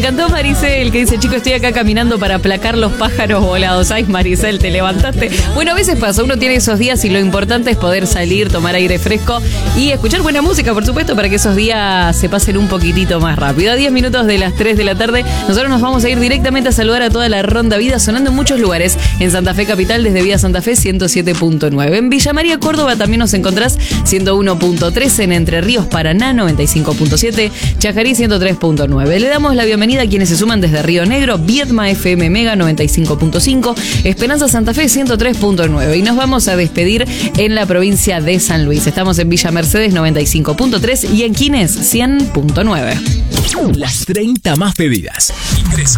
encantó Maricel, que dice, chicos, estoy acá caminando para aplacar los pájaros volados. Ay, Maricel, te levantaste. Bueno, a veces pasa, uno tiene esos días y lo importante es poder salir, tomar aire fresco y escuchar buena música, por supuesto, para que esos días se pasen un poquitito más rápido. A 10 minutos de las 3 de la tarde, nosotros nos vamos a ir directamente a saludar a toda la Ronda Vida, sonando en muchos lugares. En Santa Fe Capital, desde Vía Santa Fe, 107.9. En Villa María, Córdoba, también nos encontrás 101.3. En Entre Ríos, Paraná, 95.7. Chajarí, 103.9. Le damos la bienvenida a quienes se suman desde Río Negro, Viedma FM Mega 95.5, Esperanza Santa Fe 103.9 y nos vamos a despedir en la provincia de San Luis. Estamos en Villa Mercedes 95.3 y en Quines 100.9. Las 30 más pedidas. Ingreso.